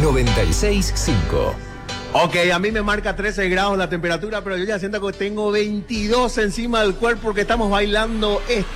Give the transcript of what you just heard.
96.5. Ok, a mí me marca 13 grados la temperatura, pero yo ya siento que tengo 22 encima del cuerpo porque estamos bailando